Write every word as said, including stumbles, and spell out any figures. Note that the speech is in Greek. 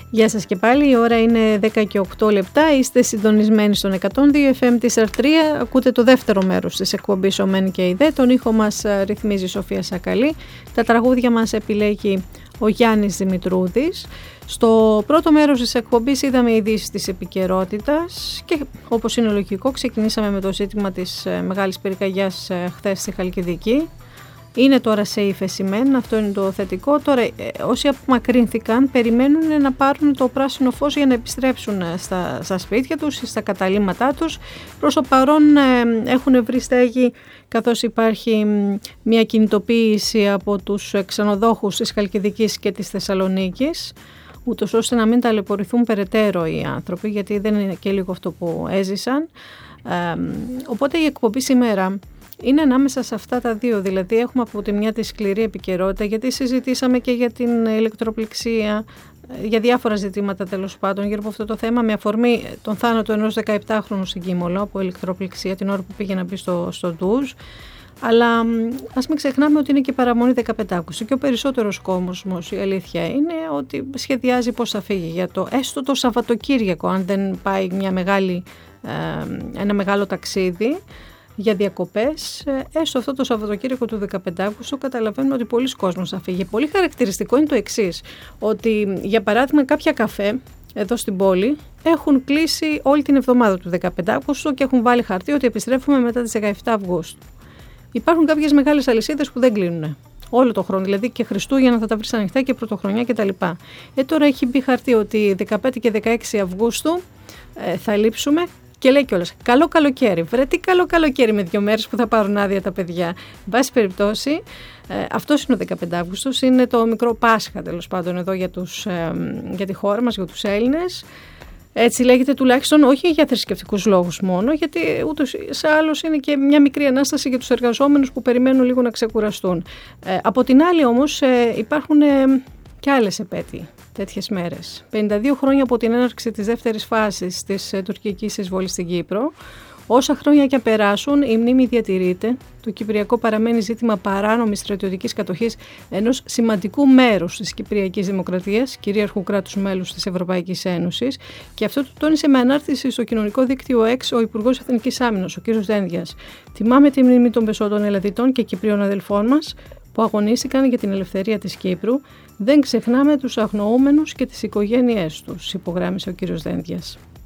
Γεια σας και πάλι, η ώρα είναι δέκα και οκτώ λεπτά, είστε συντονισμένοι στον εκατόν δύο εφ εμ της αρ τρία, ακούτε το δεύτερο μέρος της εκπομπής «Ο Μεν και η Δε», τον ήχο μας ρυθμίζει η Σοφία Σακαλή, τα τραγούδια μας επιλέγει ο Γιάννης Δημητρούδης. Στο πρώτο μέρος της εκπομπής είδαμε ειδήσεις της επικαιρότητας και όπως είναι λογικό ξεκινήσαμε με το ζήτημα της μεγάλης πυρκαγιάς χθες στη Χαλκιδική. Είναι τώρα σε ύφεση μεν, αυτό είναι το θετικό. Τώρα όσοι απομακρύνθηκαν περιμένουν να πάρουν το πράσινο φως για να επιστρέψουν στα, στα σπίτια τους, στα καταλύματά τους. Προς το παρόν ε, έχουν βρει στέγη, καθώς υπάρχει μια κινητοποίηση από τους ξενοδόχους της Χαλκιδικής και της Θεσσαλονίκης, ούτως ώστε να μην ταλαιπωρηθούν περαιτέρω οι άνθρωποι, γιατί δεν είναι και λίγο αυτό που έζησαν. Ε, οπότε η εκπομπή σήμερα είναι ανάμεσα σε αυτά τα δύο, δηλαδή έχουμε από τη μια τη σκληρή επικαιρότητα, γιατί συζητήσαμε και για την ηλεκτροπληξία, για διάφορα ζητήματα τέλος πάντων γύρω από αυτό το θέμα, με αφορμή τον θάνατο ενός δεκαεπτάχρονου στην Κίμολο από ηλεκτροπληξία την ώρα που πήγε να μπει στο, στο ντουζ. Αλλά ας μην ξεχνάμε ότι είναι και παραμονή δεκαπέντε Αυγούστου και ο περισσότερος κόσμος, η αλήθεια είναι ότι σχεδιάζει πώς θα φύγει για το έστω το Σαββατοκύριακο, αν δεν πάει μια μεγάλη, ε, ένα μεγάλο ταξίδι για διακοπές. Έστω αυτό το Σαββατοκύριακο του δεκαπέντε Αυγούστου καταλαβαίνουμε ότι πολλοί κόσμος θα φύγει. Πολύ χαρακτηριστικό είναι το εξής, ότι για παράδειγμα κάποια καφέ εδώ στην πόλη έχουν κλείσει όλη την εβδομάδα του δεκαπέντε Αυγούστου και έχουν βάλει χαρτί ότι επιστρέφουμε μετά τις δεκαεπτά Αυγούστου. Υπάρχουν κάποιες μεγάλες αλυσίδες που δεν κλείνουν όλο το χρόνο, δηλαδή και Χριστούγεννα θα τα βρεις ανοιχτά και Πρωτοχρονιά κτλ. Ε, τώρα έχει μπει χαρτί ότι δεκαπέντε και δεκαέξι Αυγούστου ε, θα λείψουμε. Και λέει κιόλας, καλό καλοκαίρι. Βρε, τι καλό καλοκαίρι με δύο μέρες που θα πάρουν άδεια τα παιδιά. Εν πάση περιπτώσει, ε, αυτός είναι ο δεκαπέντε Αυγούστου, είναι το μικρό Πάσχα τέλος πάντων εδώ για, τους, ε, για τη χώρα μας, για τους Έλληνες. Έτσι λέγεται τουλάχιστον, όχι για θρησκευτικούς λόγους μόνο, γιατί ούτως ή άλλως είναι και μια μικρή ανάσταση για τους εργαζόμενους που περιμένουν λίγο να ξεκουραστούν. Ε, από την άλλη όμως ε, υπάρχουν... Ε, και άλλες επέτειοι τέτοιες μέρες. πενήντα δύο χρόνια από την έναρξη της δεύτερης φάσης της ε, τουρκικής εισβολής στην Κύπρο. Όσα χρόνια και περάσουν, η μνήμη διατηρείται. Το Κυπριακό παραμένει ζήτημα παράνομης στρατιωτικής κατοχής ενός σημαντικού μέρους της Κυπριακής Δημοκρατίας, κυρίαρχου κράτους μέλους της Ευρωπαϊκής Ένωσης. Και αυτό το τόνισε με ανάρτηση στο κοινωνικό δίκτυο X ο Υπουργός Εθνικής Άμυνας, ο κ. Δένδιας. Τιμάμε τη μνήμη των πεσόντων Ελλαδιτών και Κυπρίων αδελφών μας που αγωνίστηκαν για την ελευθερία της Κύπρου. Δεν ξεχνάμε τους αγνοούμενους και τις οικογένειές τους, υπογράμμισε ο κύριος Δένδιας.